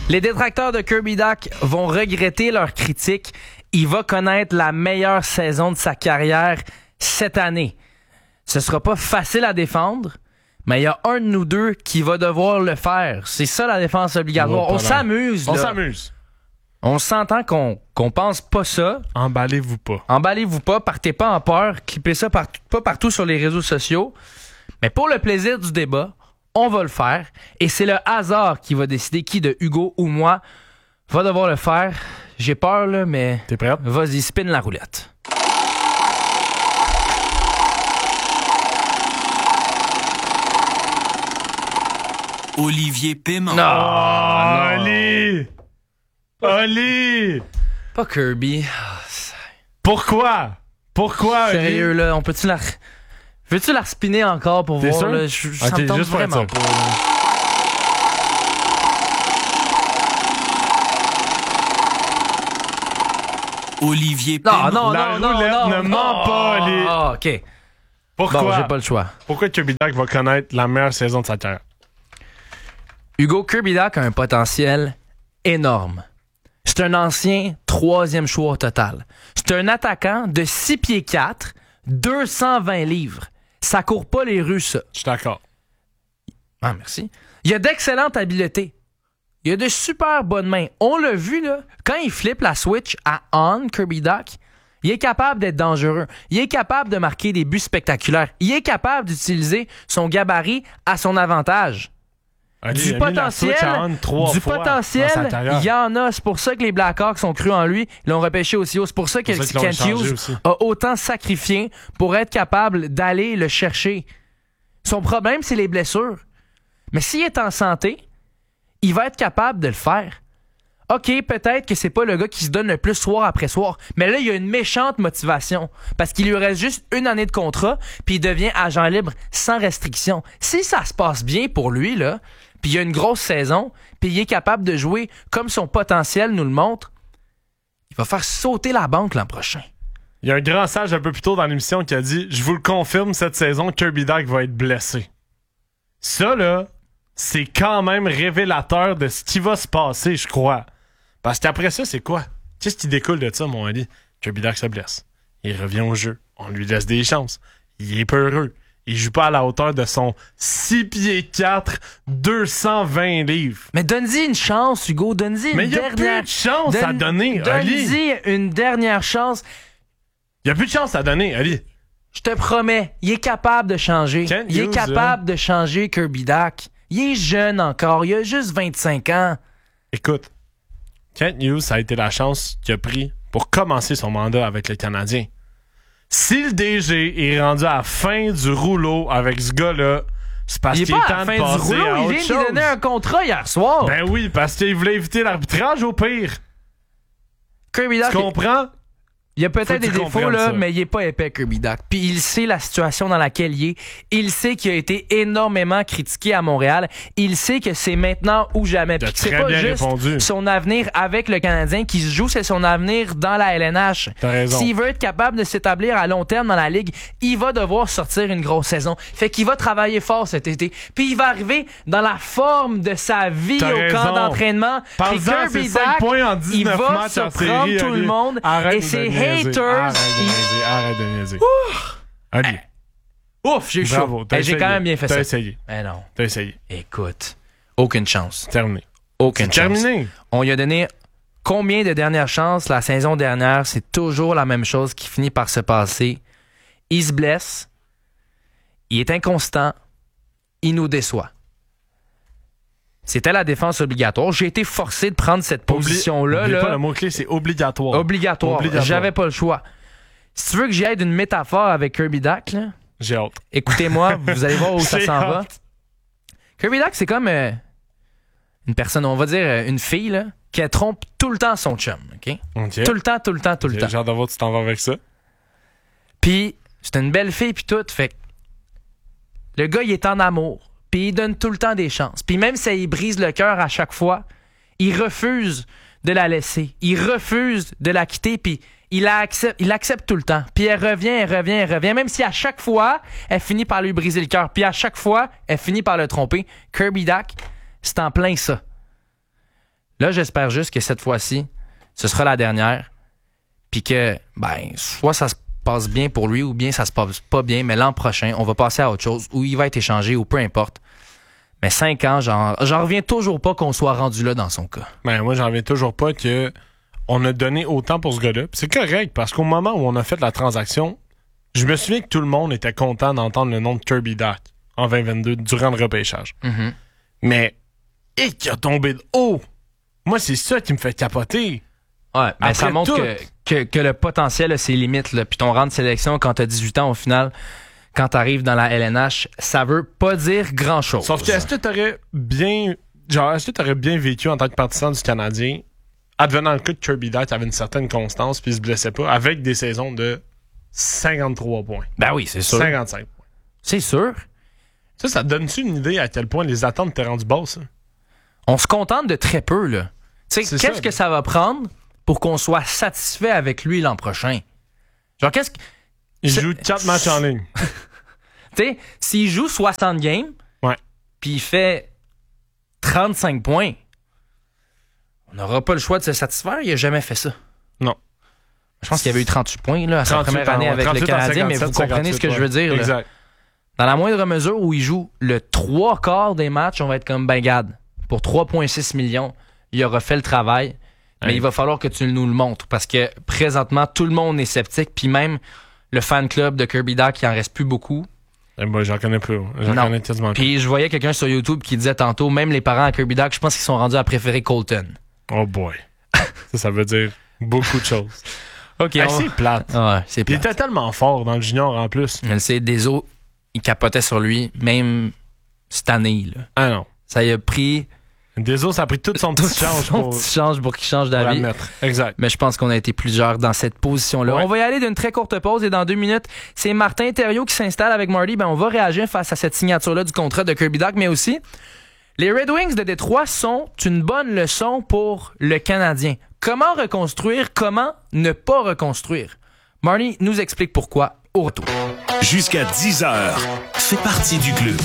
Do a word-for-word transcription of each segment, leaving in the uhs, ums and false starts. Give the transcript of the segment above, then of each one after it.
Les détracteurs de Kirby Dach vont regretter leur critique. Il va connaître la meilleure saison de sa carrière cette année. Ce sera pas facile à défendre, mais il y a un de nous deux qui va devoir le faire. C'est ça la défense obligatoire. On, On s'amuse, là. On s'amuse. On s'entend qu'on, qu'on pense pas ça. Emballez-vous pas. Emballez-vous pas, partez pas en peur, clippez ça part, pas partout sur les réseaux sociaux. Mais pour le plaisir du débat, on va le faire. Et c'est le hasard qui va décider qui de Hugo ou moi va devoir le faire. J'ai peur, là, mais... T'es prête? Vas-y, spin la roulette. Olivier Paiement. Non! Oh, non. Oli! Oli! Pas Kirby. Pourquoi? Pourquoi, Oli? Sérieux, là, on peut-tu la... Veux-tu la spinner encore pour T'es voir? sûr? Là? Je, je, ça Ok, me tente juste pour être vraiment sûr. pas. Là. Olivier Non, Paiement. non, La non, non, roulette non. ne ment pas, oh, Oli. Ah, OK. Pourquoi? Bon, j'ai pas le choix. Pourquoi Kirby Dach va connaître la meilleure saison de sa carrière? Hugo Kirby Dach a un potentiel énorme. C'est un ancien troisième choix au total. C'est un attaquant de six pieds quatre, deux cent vingt livres. Ça court pas les rues, ça. Je suis d'accord. Ah, merci. Il a d'excellentes habiletés. Il a de super bonnes mains. On l'a vu, là, quand il flippe la switch à on, Kirby Dach, il est capable d'être dangereux. Il est capable de marquer des buts spectaculaires. Il est capable d'utiliser son gabarit à son avantage. Ali, Du il a mis la potentiel, switch à on trois du fois potentiel, dans sa carrière. il y en a. C'est pour ça que les Blackhawks ont cru en lui. Ils l'ont repêché aussi haut. C'est pour ça que C'est pour ça qu'ils l'ont Kent échangé Hughes aussi. a autant sacrifié pour être capable d'aller le chercher. Son problème, c'est les blessures. Mais s'il est en santé, il va être capable de le faire. OK, peut-être que c'est pas le gars qui se donne le plus soir après soir, mais là, il y a une méchante motivation parce qu'il lui reste juste une année de contrat, puis il devient agent libre sans restriction. Si ça se passe bien pour lui, là, puis il y a une grosse saison, puis il est capable de jouer comme son potentiel nous le montre, il va faire sauter la banque l'an prochain. Il y a un grand sage un peu plus tôt dans l'émission qui a dit « Je vous le confirme, cette saison, Kirby Dach va être blessé. » Ça, là, c'est quand même révélateur de ce qui va se passer, je crois. Parce qu'après ça, c'est quoi? Qu'est-ce qui découle de ça, mon Ali? Kirby Dach se blesse. Il revient au jeu. On lui laisse des chances. Il est peureux. Il joue pas à la hauteur de son six pieds quatre, deux cent vingt livres. Mais donne-y une chance, Hugo. Donne-y une Mais il y a dernière... plus de chance à Donne- donner, Ali. Donne-y une dernière chance. Il y a plus de chance à donner, Ali. Je te promets, il est capable de changer. Kent il est Hughes, capable de changer Kirby Dach. Il est jeune encore, il a juste vingt-cinq ans. Écoute, Kent Hughes, ça a été la chance qu'il a pris pour commencer son mandat avec le Canadien. Si le D G est rendu à la fin du rouleau avec ce gars-là, c'est parce Il est qu'il pas est à temps la de fin du passer rouleau, à il autre vient de chose. lui donner un contrat hier soir. Ben oui, parce qu'il voulait éviter l'arbitrage au pire. Kirby Dach, Tu comprends? il y a Faut peut-être que des tu défauts, comprennes là, ça. mais il est pas épais, Kirby Dach. Puis il sait la situation dans laquelle il est. Il sait qu'il a été énormément critiqué à Montréal. Il sait que c'est maintenant ou jamais. T'as Puis que c'est très pas bien juste répondu. son avenir avec le Canadien qui se joue, c'est son avenir dans la L N H. T'as raison. S'il veut être capable de s'établir à long terme dans la Ligue, il va devoir sortir une grosse saison. Fait qu'il va travailler fort cet été. Puis il va arriver dans la forme de sa vie T'as au raison. camp d'entraînement. Parle-en, Puis Kirby c'est cinq Dach, points en il dix-neuf va matchs en surprendre série, tout le Ali. monde. Arrête Et de ses niaiser. haters... Arrête de ils- niaiser, arrête de niaiser. Ali, Ouf, j'ai eu chaud. bravo. t'as Eh, j'ai essayé. quand même bien fait T'as ça. essayé. Mais non. T'as essayé. Écoute, aucune chance. Terminé. Aucune C'est chance. terminé. On lui a donné combien de dernières chances la saison dernière? C'est toujours la même chose qui finit par se passer. Il se blesse. Il est inconstant. Il nous déçoit. C'était la défense obligatoire. J'ai été forcé de prendre cette position-là. Oublie là. pas le mot-clé, c'est obligatoire. Obligatoire. Obligatoire. J'avais pas le choix. Si tu veux que j'y aille d'une métaphore avec Kirby Dach, là, J'ai hâte. écoutez-moi, vous allez voir où ça J'ai s'en va. hâte. Kirby Dach, c'est comme euh, une personne, on va dire euh, une fille, là, qui elle trompe tout le temps son chum. OK? Ok. Tout le temps, tout le temps, tout le Ok, temps. J'ai hâte de voir tu t'en vas avec ça. Puis, c'est une belle fille, puis tout. Fait que le gars, il est en amour. Puis, il donne tout le temps des chances. Puis, même si il brise le cœur à chaque fois, il refuse de la laisser. Il refuse de la quitter, puis il la accepte, il l'accepte tout le temps. Puis, elle revient, elle revient, elle revient. Même si à chaque fois, elle finit par lui briser le cœur. Puis, à chaque fois, elle finit par le tromper. Kirby Dach, c'est en plein ça. Là, j'espère juste que cette fois-ci, ce sera la dernière. Puis que, ben, soit ça se passe bien pour lui ou bien ça se passe pas bien, mais l'an prochain, on va passer à autre chose où il va être échangé ou peu importe. Mais cinq ans, j'en, j'en reviens toujours pas qu'on soit rendu là dans son cas. Ben, moi, j'en reviens toujours pas que on a donné autant pour ce gars-là. Puis c'est correct, parce qu'au moment où on a fait la transaction, je me souviens que tout le monde était content d'entendre le nom de Kirby Dach en vingt vingt-deux durant le repêchage. Mm-hmm. Mais, et qui a tombé de haut! Moi, c'est ça qui me fait capoter. Ouais, mais Après ça montre tout. que, que, que le potentiel a ses limites. Là. Puis ton rang de sélection quand t'as dix-huit ans, au final, quand t'arrives dans la L N H, ça veut pas dire grand-chose. Sauf que, est-ce que t'aurais bien... Genre, est-ce que t'aurais bien vécu en tant que partisan du Canadien, advenant le cas que Kirby Dach avait une certaine constance puis il se blessait pas, avec des saisons de cinquante-trois points? Ben oui, c'est sûr. cinquante-cinq points. C'est sûr. Ça, ça te donne-tu une idée à quel point les attentes t'es rendues basses? Hein? On se contente de très peu, là. Tu sais, C'est qu'est-ce ça. que ça va prendre pour qu'on soit satisfait avec lui l'an prochain? Genre, qu'est-ce que... Il C'est- joue quatre matchs en ligne. Tu sais, s'il joue soixante games, Ouais. puis il fait trente-cinq points, on n'aura pas le choix de se satisfaire. Il a jamais fait ça. Non. Je pense qu'il avait eu trente-huit points là, à sa trente-huit première année en- avec le trente-huit en Canadien, mais vous cinquante-sept, comprenez ce que je veux cinquante-huit, dire. ouais. Là. Exact. Dans la moindre mesure où il joue le trois quarts des matchs, on va être comme, ben garde, pour trois virgule six millions, il aura fait le travail, mais Ouais. il va falloir que tu nous le montres, parce que présentement, tout le monde est sceptique, puis même le fan club de Kirby Dach, il en reste plus beaucoup. Eh ben, j'en connais plus. J'en Non. connais quasiment plus. Puis je voyais quelqu'un sur YouTube qui disait tantôt, même les parents à Kirby Dach, je pense qu'ils sont rendus à préférer Colton. Oh boy. ça, ça veut dire beaucoup de choses. OK, Hey, on- c'est plate. Ah ouais, c'est Puis il plate. était tellement fort dans le junior en plus. Je le sais, Deso, il capotait sur lui, même cette année. Là. Ah non. Ça y a pris Deso, ça a pris tout son tout petit change son pour, petit change pour qu'il change pour d'avis. l'admettre. Exact. Mais je pense qu'on a été plusieurs dans cette position-là. Ouais. On va y aller d'une très courte pause et dans deux minutes, c'est Martin Thériault qui s'installe avec Marty. Ben, on va réagir face à cette signature-là du contrat de Kirby Dach, mais aussi les Red Wings de Détroit sont une bonne leçon pour le Canadien. Comment reconstruire, comment ne pas reconstruire? Marty nous explique pourquoi au retour. Jusqu'à dix heures, fais partie du club.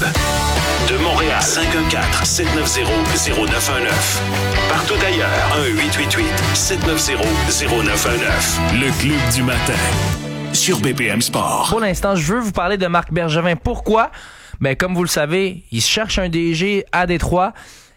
De Montréal, cinq un quatre, sept neuf zéro, zéro neuf un neuf. Partout ailleurs, un huit huit huit, sept neuf zéro, zéro neuf un neuf. Le club du matin, sur B P M Sport. Pour l'instant, je veux vous parler de Marc Bergevin. Pourquoi? Ben, comme vous le savez, il cherche un D G à Détroit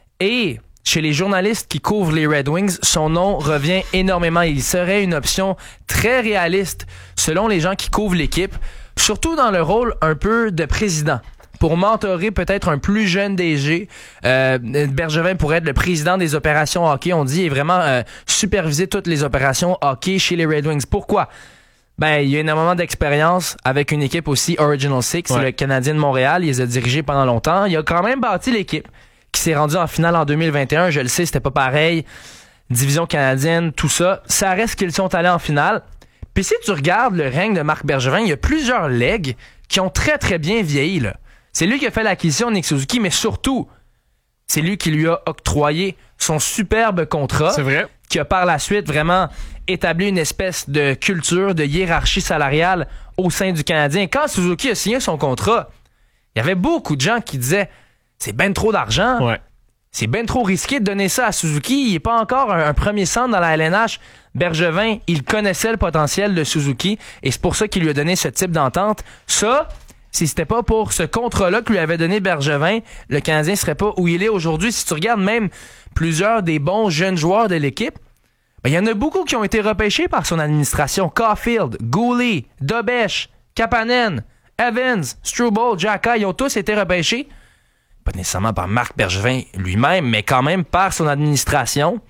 et chez les journalistes qui couvrent les Red Wings, son nom revient énormément. Il serait une option très réaliste selon les gens qui couvrent l'équipe, surtout dans le rôle un peu de président. Pour mentorer peut-être un plus jeune D G, euh, Bergevin pourrait être le président des opérations hockey, on dit, et vraiment euh, superviser toutes les opérations hockey chez les Red Wings. Pourquoi? Ben, il y a énormément d'expérience avec une équipe aussi Original Six, Ouais. le Canadien de Montréal. Il les a dirigés pendant longtemps. Il a quand même bâti l'équipe qui s'est rendue en finale en deux mille vingt et un. Je le sais, c'était pas pareil. Division canadienne, tout ça. Ça reste qu'ils sont allés en finale. Puis si tu regardes le règne de Marc Bergevin, il y a plusieurs legs qui ont très très bien vieilli, là. C'est lui qui a fait l'acquisition de Nick Suzuki, mais surtout, c'est lui qui lui a octroyé son superbe contrat, C'est vrai. qui a par la suite vraiment établi une espèce de culture, de hiérarchie salariale au sein du Canadien. Quand Suzuki a signé son contrat, il y avait beaucoup de gens qui disaient « C'est ben trop d'argent, Ouais. c'est ben trop risqué de donner ça à Suzuki, il n'est pas encore un, un premier centre dans la L N H. » Bergevin, il connaissait le potentiel de Suzuki et c'est pour ça qu'il lui a donné ce type d'entente. Ça, si c'était pas pour ce contrat-là que lui avait donné Bergevin, le Canadien serait pas où il est aujourd'hui. Si tu regardes même plusieurs des bons jeunes joueurs de l'équipe, ben, il y en a beaucoup qui ont été repêchés par son administration. Caulfield, Goulet, Dobesch, Kapanen, Evans, Struble, Xhaka, ils ont tous été repêchés. Pas nécessairement par Marc Bergevin lui-même, mais quand même par son administration.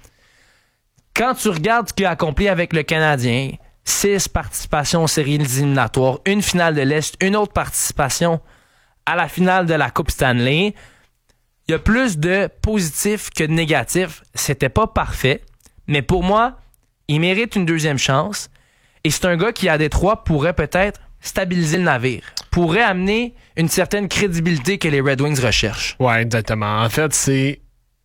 Quand tu regardes ce qu'il a accompli avec le Canadien, six participations aux séries éliminatoires, une finale de l'Est, une autre participation à la finale de la Coupe Stanley, il y a plus de positifs que de négatifs. C'était pas parfait, mais pour moi, il mérite une deuxième chance. Et c'est un gars qui, à Détroit, pourrait peut-être stabiliser le navire, pourrait amener une certaine crédibilité que les Red Wings recherchent. Ouais, exactement. En fait, c'est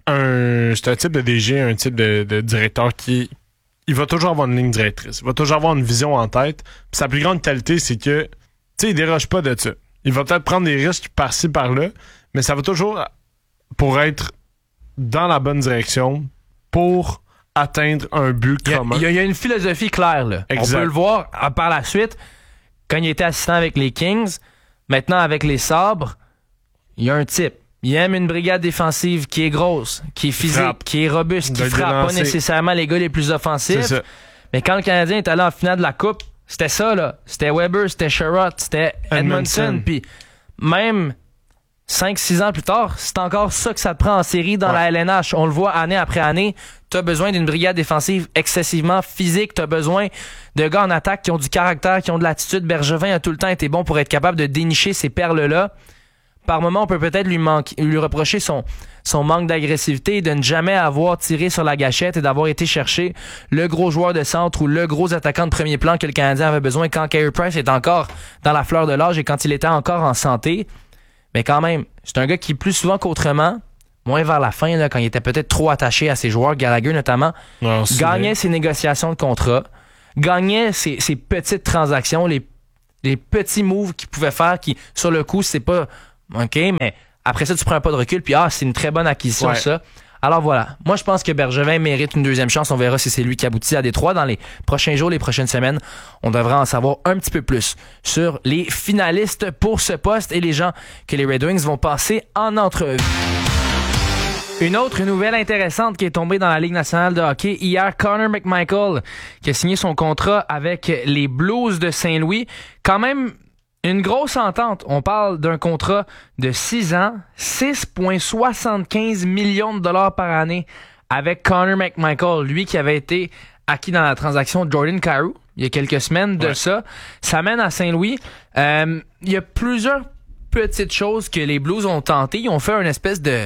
un, c'est un type de D G, un type de, de directeur qui il va toujours avoir une ligne directrice. Il va toujours avoir une vision en tête. Puis sa plus grande qualité, c'est que, tu sais, il déroge pas de ça. Il va peut-être prendre des risques par-ci, par-là, mais ça va toujours pour être dans la bonne direction, pour atteindre un but Il y a- commun. il y, a, il y a une philosophie claire, là. Exact. On peut le voir ah, par la suite, quand il était assistant avec les Kings, maintenant avec les Sabres, il y a un type. Il aime une brigade défensive qui est grosse, qui est physique, Frappe. qui est robuste, qui De frappe pas délancer. nécessairement les gars les plus offensifs. C'est ça. Mais quand le Canadien est allé en finale de la Coupe, c'était ça, là. C'était Weber, c'était Sherrod, c'était Edmondson. Edmondson. Puis même cinq six ans plus tard, c'est encore ça que ça te prend en série dans Ouais. la L N H. On le voit année après année. T'as besoin d'une brigade défensive excessivement physique. T'as besoin de gars en attaque qui ont du caractère, qui ont de l'attitude. Bergevin a tout le temps été bon pour être capable de dénicher ces perles-là. Par moment, on peut peut-être lui, manquer, lui reprocher son, son manque d'agressivité, de ne jamais avoir tiré sur la gâchette et d'avoir été chercher le gros joueur de centre ou le gros attaquant de premier plan que le Canadien avait besoin quand Carey Price est encore dans la fleur de l'âge et quand il était encore en santé. Mais quand même, c'est un gars qui, plus souvent qu'autrement, moins vers la fin, là, quand il était peut-être trop attaché à ses joueurs, Gallagher notamment, Non, c'est gagnait vrai. ses négociations de contrat, gagnait ses, ses petites transactions, les, les petits moves qu'il pouvait faire qui, sur le coup, c'est pas OK, mais après ça, tu prends un pas de recul, puis ah, c'est une très bonne acquisition, Ouais. ça. Alors voilà, moi je pense que Bergevin mérite une deuxième chance. On verra si c'est lui qui aboutit à Détroit dans les prochains jours, les prochaines semaines. On devrait en savoir un petit peu plus sur les finalistes pour ce poste et les gens que les Red Wings vont passer en entrevue. Une autre nouvelle intéressante qui est tombée dans la Ligue nationale de hockey hier, Connor McMichael qui a signé son contrat avec les Blues de Saint-Louis. Quand même une grosse entente. On parle d'un contrat de six ans, six virgule soixante-quinze millions de dollars par année avec Connor McMichael, lui qui avait été acquis dans la transaction de Jordan Kyrou il y a quelques semaines de Ouais. ça. Ça mène à Saint-Louis. Euh, il y a plusieurs petites choses que les Blues ont tenté. Ils ont fait une espèce de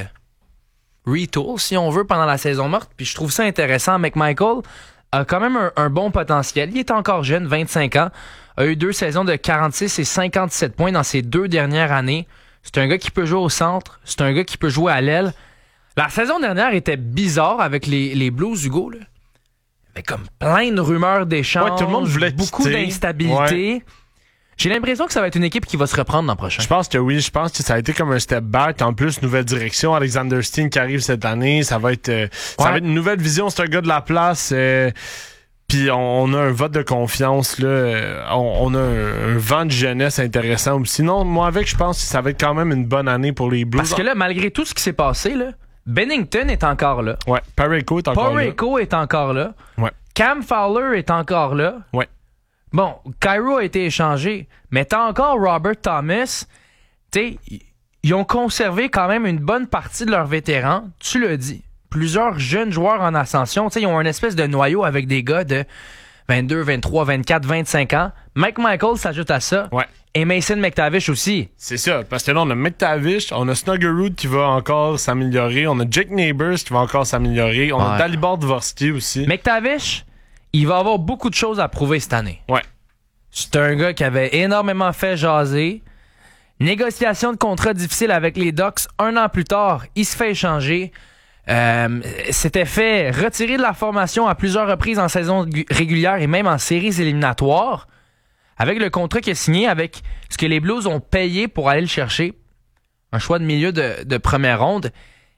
retool, si on veut, pendant la saison morte. Puis je trouve ça intéressant. McMichael a quand même un, un bon potentiel. Il est encore jeune, vingt-cinq ans. A eu deux saisons de quarante-six et cinquante-sept points dans ses deux dernières années. C'est un gars qui peut jouer au centre. C'est un gars qui peut jouer à l'aile. La saison dernière était bizarre avec les, les Blues, Hugo. Là. Il y avait comme plein de rumeurs d'échanges. Ouais, tout le monde voulait beaucoup quitter. d'instabilité. J'ai l'impression que ça va être une équipe qui va se reprendre l'an prochain. Je pense que oui, je pense que ça a été comme un step back. En plus, nouvelle direction, Alexander Steen qui arrive cette année, ça va être, euh, ça Ouais. va être une nouvelle vision. C'est un gars de la place. Euh, Puis on, on a un vote de confiance là. Euh, On, on a un, un vent de jeunesse intéressant. Sinon, moi avec, je pense que ça va être quand même une bonne année pour les Blues. Parce que là, malgré tout ce qui s'est passé, là, Bennington est encore là. Ouais, Parayko est encore là. Parayko est encore là. Ouais. Cam Fowler est encore là. Ouais. Bon, Kyrou a été échangé, mais t'as encore Robert Thomas. Tu sais, ils ont conservé quand même une bonne partie de leurs vétérans. Tu l'as dit. Plusieurs jeunes joueurs en ascension. Tu sais, ils ont une espèce de noyau avec des gars de vingt-deux, vingt-trois, vingt-quatre, vingt-cinq ans. Mike Michael s'ajoute à ça. Ouais. Et Mason McTavish aussi. C'est ça, parce que là, on a McTavish, on a Snuggerud qui va encore s'améliorer, on a Jake Neighbors qui va encore s'améliorer, on Ouais. a Dalibor Dvorsky aussi. McTavish, il va avoir beaucoup de choses à prouver cette année. Ouais. C'est un gars qui avait énormément fait jaser. Négociation de contrat difficile avec les Ducks. Un an plus tard, il se fait échanger. Euh, s'était fait retirer de la formation à plusieurs reprises en saison gu- régulière et même en séries éliminatoires. Avec le contrat qu'il a signé, avec ce que les Blues ont payé pour aller le chercher, un choix de milieu de, de première ronde,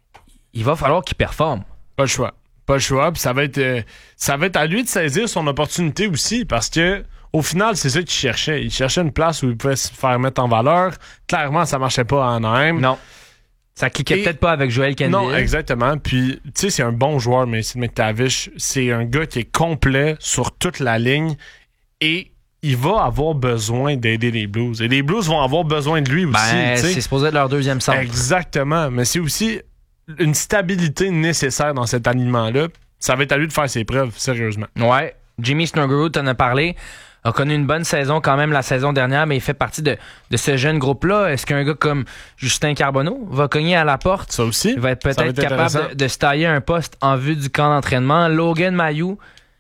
il va falloir qu'il performe. Pas le choix. Pas le choix. Puis ça va être euh, ça va être à lui de saisir son opportunité aussi, parce que au final, c'est ça qu'il cherchait. Il cherchait une place où il pouvait se faire mettre en valeur. Clairement, ça marchait pas à Anaheim. Non. Ça cliquait Et- peut-être pas avec Joel Kenville. Non, exactement. Puis, tu sais, c'est un bon joueur, mais c'est McTavish. C'est un gars qui est complet sur toute la ligne et il va avoir besoin d'aider les Blues. Et les Blues vont avoir besoin de lui aussi. Ben, tu sais. c'est supposé être leur deuxième centre. Exactement. Mais c'est aussi une stabilité nécessaire dans cet alignement-là. Ça va être à lui de faire ses preuves, sérieusement. Ouais. Jimmy Snuggerud, t'en as parlé, a connu une bonne saison quand même la saison dernière, mais il fait partie de, de ce jeune groupe-là. Est-ce qu'un gars comme Justin Carbonneau va cogner à la porte? Ça aussi. Il va être ça va peut-être être capable intéressant. de, de se tailler un poste en vue du camp d'entraînement. Logan Mayou,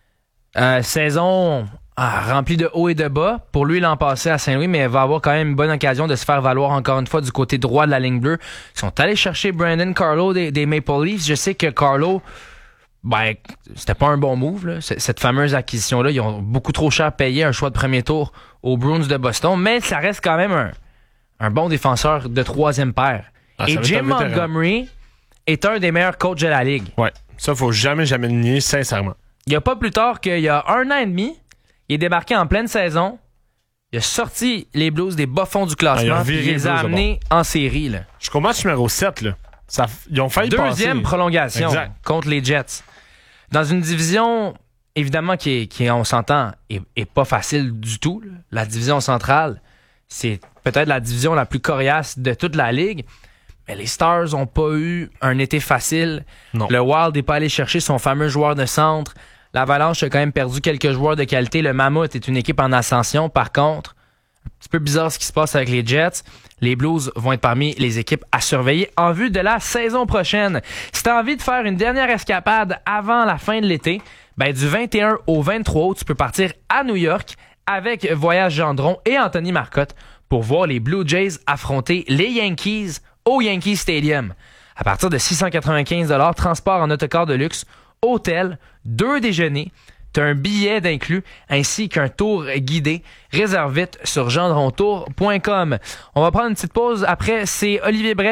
euh, saison ah, remplie de hauts et de bas. Pour lui, l'an passé à Saint-Louis, mais il va avoir quand même une bonne occasion de se faire valoir encore une fois du côté droit de la ligne bleue. Ils sont allés chercher Brandon Carlo des, des Maple Leafs. Je sais que Carlo, ben, c'était pas un bon move, là. C- cette fameuse acquisition-là. Ils ont beaucoup trop cher payé un choix de premier tour aux Bruins de Boston, mais ça reste quand même un, un bon défenseur de troisième paire. Ah, et ça va être Jim un vétéran. Montgomery est un des meilleurs coachs de la Ligue. Ouais, ça, faut jamais, jamais le nier, sincèrement. Il n'y a pas plus tard qu'il y a un an et demi, il est débarqué en pleine saison. Il a sorti les Blues des bas-fonds du classement Ah, et il les a amenés en série. Là. Jusqu'au match numéro sept, là. Ça, ils ont failli passer. Deuxième prolongation exact. contre les Jets. Dans une division, évidemment, qui, est, qui on s'entend, est, est pas facile du tout. Là. La division centrale, c'est peut-être la division la plus coriace de toute la Ligue. Mais les Stars n'ont pas eu un été facile. Non. Le Wild n'est pas allé chercher son fameux joueur de centre. L'Avalanche a quand même perdu quelques joueurs de qualité. Le Mammoth est une équipe en ascension. Par contre, un petit peu bizarre ce qui se passe avec les Jets. Les Blues vont être parmi les équipes à surveiller en vue de la saison prochaine. Si tu as envie de faire une dernière escapade avant la fin de l'été, ben du vingt et un au vingt-trois août, tu peux partir à New York avec Voyage Gendron et Anthony Marcotte pour voir les Blue Jays affronter les Yankees au Yankee Stadium. À partir de six cent quatre-vingt-quinze dollars, transport en autocar de luxe, hôtel, deux déjeuners, t'as un billet d'inclus ainsi qu'un tour guidé. Réserve vite sur gendrontour point com. On va prendre une petite pause. Après, c'est Olivier Brett